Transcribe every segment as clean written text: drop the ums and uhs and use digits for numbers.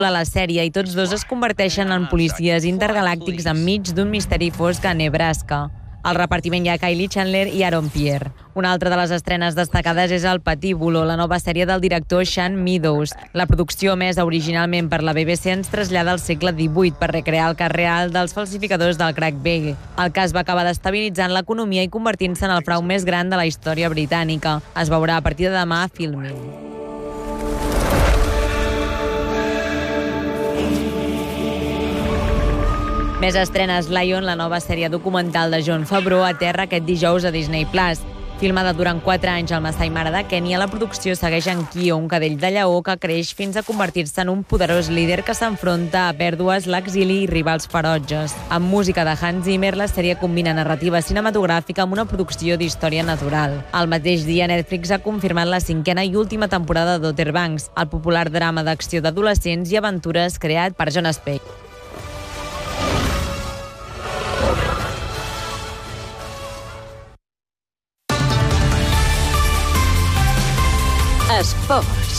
a la sèrie i tots dos es converteixen en policies intergalàctics enmig d'un misteri fosc a Nebraska. Al repartiment hi ha Kylie Chandler i Aaron Pierre. Una altra de les estrenes destacades és El Patíbulo, la nova sèrie del director Sean Meadows. La producció, emesa originalment per la BBC, ens trasllada al segle XVIII per recrear el cas real dels falsificadors del crack Bail. El cas va acabar destabilitzant l'economia i convertint-se en el frau més gran de la història britànica. Es veurà a partir de demà a Filmin. Més estrenes. Lion, la nova sèrie documental de Jon Favreau, aterra aquest dijous a Disney+. Filmada durant 4 anys al Masai Mara de Kènia, la producció segueix en Kio, un cadell de lleó que creix fins a convertir-se en un poderós líder que s'enfronta a pèrdues, l'exili i rivals ferotges. Amb música de Hans Zimmer, la sèrie combina narrativa cinematogràfica amb una producció d'història natural. El mateix dia, Netflix ha confirmat la 5a i última temporada d'Outer Banks, el popular drama d'acció d'adolescents i aventures creat per Jon Speck. Esports.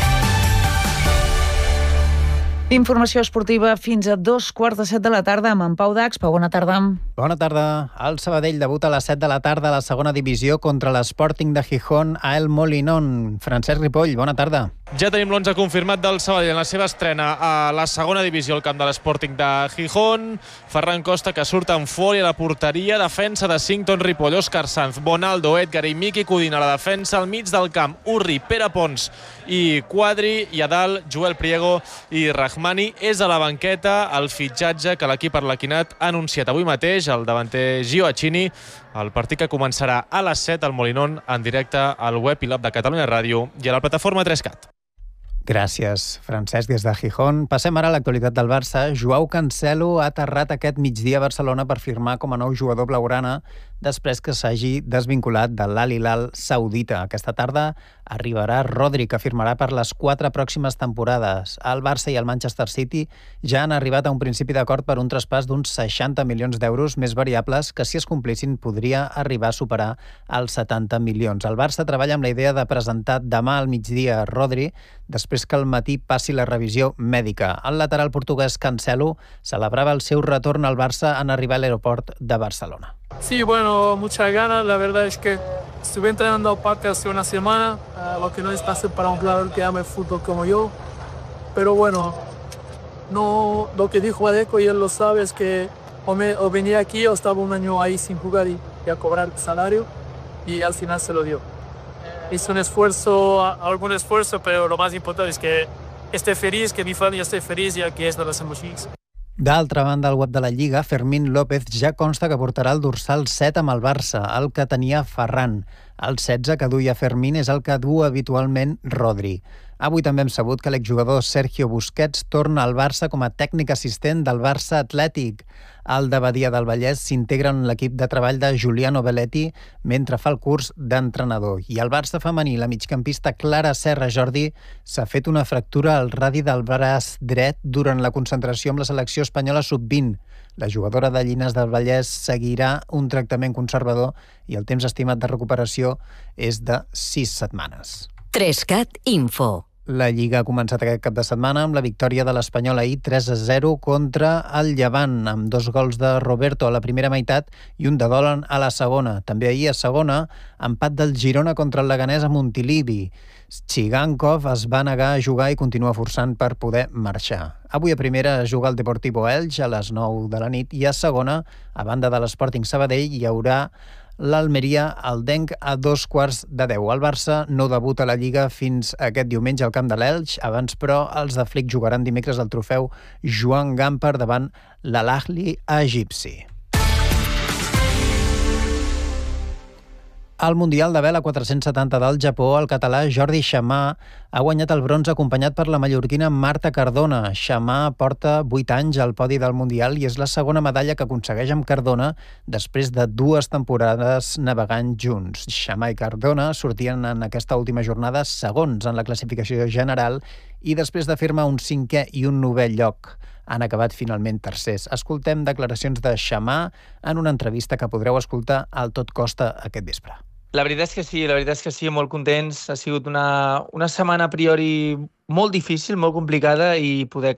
Informació esportiva fins a 2:15 de la tarda amb en Pau Dax. Pau, bona tarda. Bona tarda. El Sabadell debuta a les 7 de la tarda a la segona divisió contra l'Sporting de Gijón a El Molinón. Francesc Ripoll, bona tarda. Ja tenim l'11 confirmat del Sabadell en la seva estrena a la segona divisió al camp de l'Sporting de Gijón. Ferran Costa, que surt en foli a la porteria, defensa de Sington, Ripoll, Òscar Sanz, Bonaldo, Edgar i Miqui Codina a la defensa, al mig del camp Urri, Pere Pons i Quadri, i a dalt Joel Priego i Rahmani. És a la banqueta el fitxatge que l'equip arlequinat ha anunciat avui mateix, el davanter Gio Acchini. El partit que començarà a les 7 al Molinón, en directe al web i l'app de Catalunya Ràdio i a la plataforma 3CAT. Gràcies, Francesc, des de Gijón. Passem ara a l'actualitat del Barça. Joao Cancelo ha aterrat aquest migdia a Barcelona per firmar com a nou jugador blaugrana després que s'hagi desvinculat de l'Al Hilal saudita. Aquesta tarda arribarà Rodri, que firmarà per les 4 pròximes temporades. El Barça i el Manchester City ja han arribat a un principi d'acord per un traspàs d'uns 60 milions d'euros més variables que, si es complissin, podria arribar a superar els 70 milions. El Barça treballa amb la idea de presentar demà al migdia Rodri, després que al matí passi la revisió mèdica. El lateral portuguès Cancelo celebrava el seu retorn al Barça en arribar a l'aeroport de Barcelona. Sí, bueno, muchas ganas. La verdad es que estuve entrenando aparte hace una semana, lo que no es fácil para un jugador que ama el fútbol como yo. Pero bueno, no, lo que dijo Adeco, y él lo sabe, es que o venía aquí o estaba un año ahí sin jugar y a cobrar salario, y al final se lo dio. Hizo un esfuerzo, algún esfuerzo, pero lo más importante es que esté feliz, que mi familia esté feliz, y aquí es donde hacemos chicos. D'altra banda, al web de la Lliga, Fermín López ja consta que portarà el dorsal 7 amb el Barça, el que tenia Ferran. El 16 que duia Fermín és el que du habitualment Rodri. Avui també hem sabut que l'exjugador Sergio Busquets torna al Barça com a tècnic assistent del Barça Atlètic. El de Badia del Vallès s'integra en l'equip de treball de Giuliano Belletti mentre fa el curs d'entrenador. I el Barça femení, la migcampista Clara Serra Jordi, s'ha fet una fractura al radi del braç dret durant la concentració amb la selecció espanyola sub-20. La jugadora de Llinars del Vallès seguirà un tractament conservador i el temps estimat de recuperació és de 6 setmanes. 3CAT Info. La Lliga ha començat aquest cap de setmana amb la victòria de l'Espanyol ahir 3-0 contra el Llevant, amb 2 gols de Roberto a la primera meitat i un de Dolan a la segona. També ahir a segona, empat del Girona contra el Leganés a Montilivi. Chigankov es va negar a jugar i continua forçant per poder marxar. Avui a primera es juga el Deportivo Elx a les 9 de la nit i a segona, a banda de l'Sporting Sabadell, hi haurà l'Almeria al Denc a 9:15. El Barça no debuta a la Lliga fins aquest diumenge al camp de l'Elx. Abans, però, els de Flick jugaran dimecres al trofeu Joan Gamper davant l'Al-Ahly egipci. Al Mundial de Vela 470 del Japó, el català Jordi Xamà ha guanyat el bronze acompanyat per la mallorquina Marta Cardona. Xamà porta 8 anys al podi del Mundial i és la segona medalla que aconsegueix amb Cardona després de 2 temporades navegant junts. Xamà i Cardona sortien en aquesta última jornada segons en la classificació general i després de firmar un 5è i un 9è lloc. Han acabat finalment tercers. Escoltem declaracions de Xamà en una entrevista que podreu escoltar al Tot Costa aquest vespre. La veritat és que sí, molt contents. Ha sigut una setmana a priori molt difícil, molt complicada, i poder